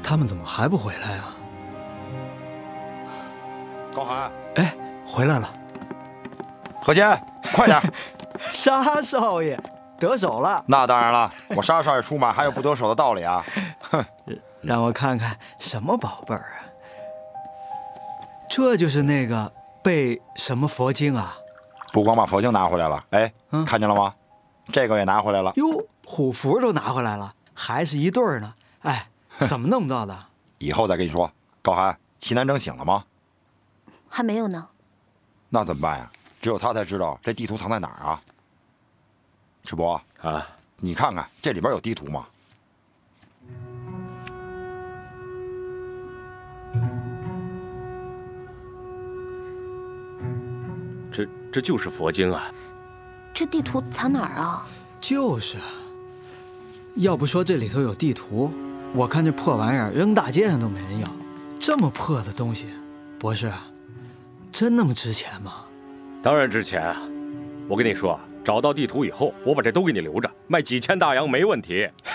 他们怎么还不回来啊？ 高寒， 哎，回来了。 何坚，快点！ 沙少爷得手了。 那当然了，我沙少爷出马还有不得手的道理啊！哼， 让我看看什么宝贝儿啊？这就是那个背什么佛经啊？ 不光把佛经拿回来了，哎，看见了吗？这个也拿回来了。 哟，虎符都拿回来了，还是一对儿呢。哎，怎么弄到的？ 以后再跟你说。高寒，齐南征醒了吗？ 还没有呢。 那怎么办呀？只有他才知道这地图藏在哪儿啊。赤膊啊， 你看看这里边有地图吗？ 这就是佛经啊！ 这地图藏哪儿啊？ 就是，要不说这里头有地图，我看这破玩意儿扔大街上都没人要。这么破的东西，博士，真那么值钱吗？ 当然值钱啊！我跟你说，找到地图以后，我把这都给你留着，卖几千大洋没问题。